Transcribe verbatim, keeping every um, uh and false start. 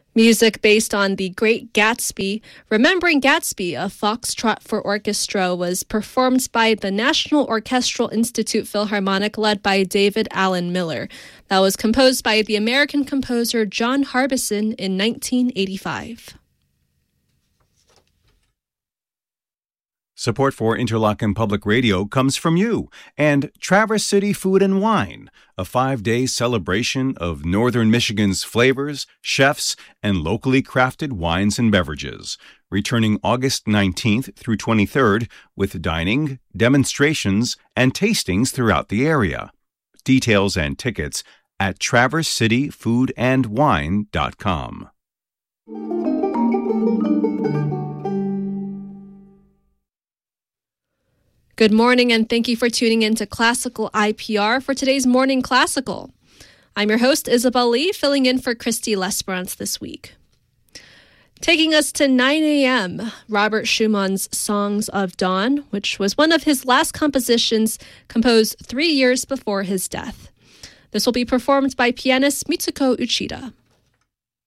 Music based on The Great Gatsby, Remembering Gatsby, a foxtrot for orchestra, was performed by the National Orchestral Institute Philharmonic led by David Allen Miller. That was composed by the American composer John Harbison in nineteen eighty-five. Support for Interlochen Public Radio comes from you and Traverse City Food and Wine, a five-day celebration of Northern Michigan's flavors, chefs, and locally crafted wines and beverages, returning August nineteenth through twenty-third with dining, demonstrations, and tastings throughout the area. Details and tickets at traverse city food and wine dot com. Good morning, and thank you for tuning in to Classical I P R for today's Morning Classical. I'm your host, Isabel Lee, filling in for Christy Lesperance this week. Taking us to nine a.m., Robert Schumann's Songs of Dawn, which was one of his last compositions composed three years before his death. This will be performed by pianist Mitsuko Uchida.